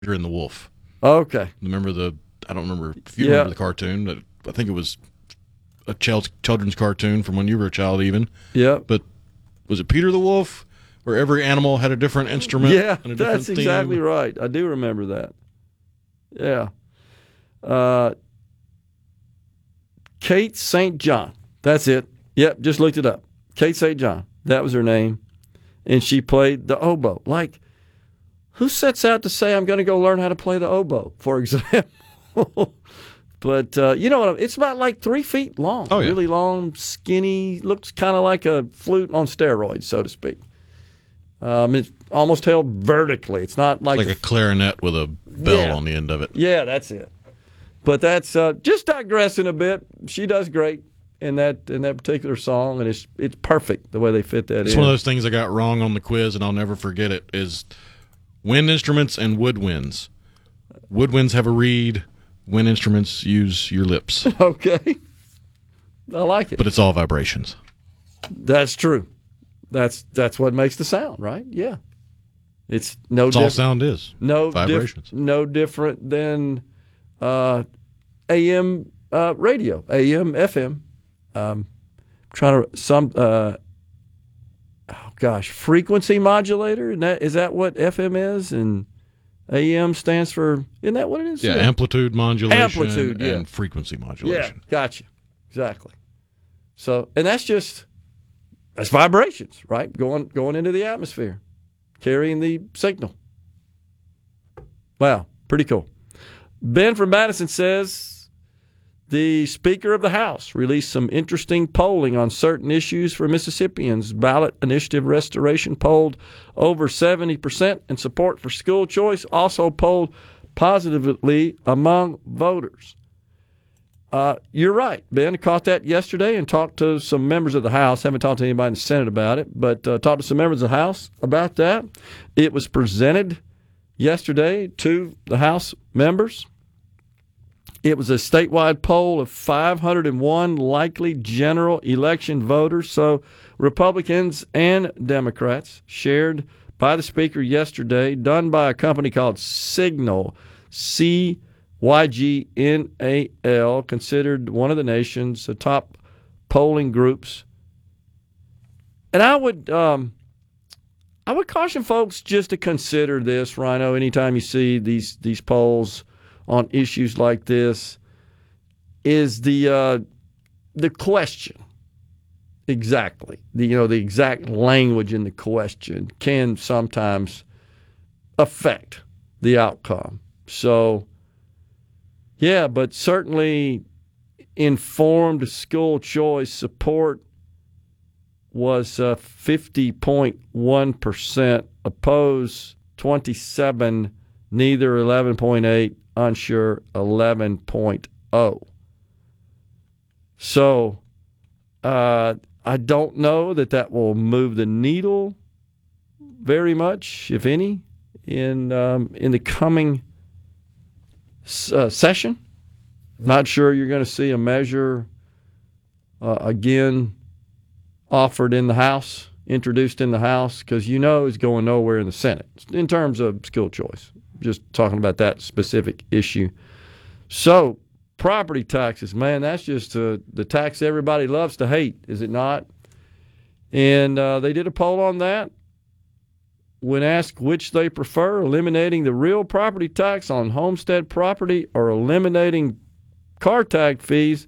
Peter and the Wolf. Okay. Remember I don't remember if you remember the cartoon. I think it was a children's cartoon from when you were a child even. Yeah. But was it Peter the Wolf where every animal had a different instrument? Yeah, and a different that's exactly theme? right. I do remember that. Yeah. Kate St. John. That's it. Yep, just looked it up. Kate St. John. That was her name. And she played the oboe. Like, who sets out to say, I'm going to go learn how to play the oboe, for example? But, it's about like 3 feet long. Oh, yeah. Really long, skinny, looks kind of like a flute on steroids, so to speak. It's almost held vertically. It's not like a clarinet with a bell on the end of it. Yeah, that's it. But that's just digressing a bit. She does great in that particular song, and it's perfect the way they fit that in. It's one of those things I got wrong on the quiz, and I'll never forget it, is wind instruments and woodwinds. Woodwinds have a reed. Wind instruments use your lips. Okay. I like it. But it's all vibrations. That's true. That's what makes the sound, right? Yeah. It's all sound is. Vibrations. No different than AM radio, AM, FM. Frequency modulator. Is that what FM is? And AM stands for, isn't that what it is? Yeah, amplitude modulation and frequency modulation. Yeah, gotcha. Exactly. So, and that's vibrations, right? Going into the atmosphere, carrying the signal. Wow, pretty cool. Ben from Madison says the Speaker of the House released some interesting polling on certain issues for Mississippians. Ballot initiative restoration polled over 70%, and support for school choice also polled positively among voters. You're right, Ben. I caught that yesterday and talked to some members of the House. Haven't talked to anybody in the Senate about it, but talked to some members of the House about that. It was presented yesterday to the House members. It was a statewide poll of 501 likely general election voters, so Republicans and Democrats, shared by the Speaker yesterday, done by a company called Signal, CYGNAL, considered one of the nation's top polling groups. And I would caution folks just to consider this, Rhino, anytime you see these polls on issues like this, is the question exactly. The exact language in the question can sometimes affect the outcome. So, yeah, but certainly informed school choice support was 50.1%, opposed 27%, neither 11.8%, unsure 11.0%. So I don't know that will move the needle very much, if any, in the coming session. Not sure you're going to see a measure again offered in the House, introduced in the House, because it's going nowhere in the Senate in terms of school choice. Just talking about that specific issue. So, property taxes, man, that's just the tax everybody loves to hate, is it not? And they did a poll on that. When asked which they prefer, eliminating the real property tax on homestead property or eliminating car tag fees,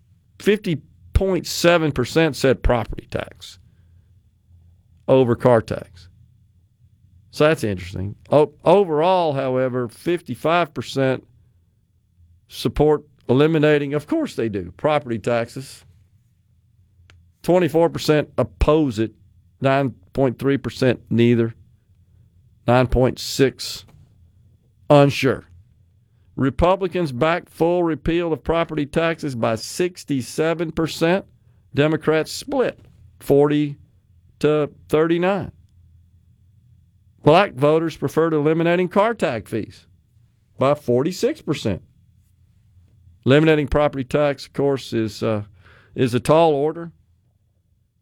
50.7% said property tax over car tax. So that's interesting. Overall, however, 55% support eliminating, of course they do, property taxes. 24% oppose it. 9.3% neither. 9.6% unsure. Republicans backed full repeal of property taxes by 67%. Democrats split 40 to 39. Black voters preferred eliminating car tag fees by 46%. Eliminating property tax, of course, is a tall order.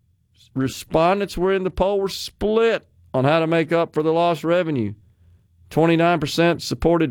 Respondents were in the poll were split on how to make up for the lost revenue. 29% supported